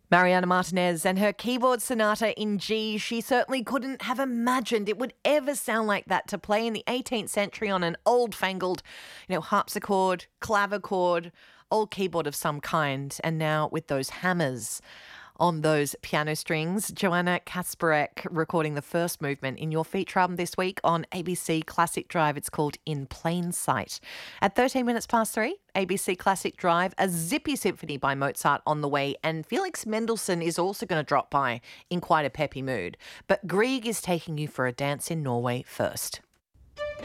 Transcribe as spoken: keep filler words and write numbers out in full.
Mariana Martinez and her keyboard sonata in G. She certainly couldn't have imagined it would ever sound like that to play in the eighteenth century on an old-fangled, you know, harpsichord, clavichord, old keyboard of some kind, and now with those hammers on those piano strings. Joanna Kasparek recording the first movement in your feature album this week on A B C Classic Drive. It's called In Plain Sight. At thirteen minutes past three, A B C Classic Drive, a zippy symphony by Mozart on the way, and Felix Mendelssohn is also going to drop by in quite a peppy mood. But Grieg is taking you for a dance in Norway first.